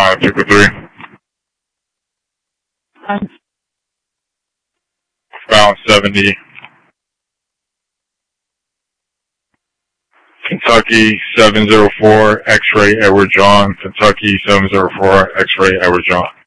253. Thanks. Bound 70. Kentucky 704, X-ray Edward John. Kentucky 704, X-ray Edward John.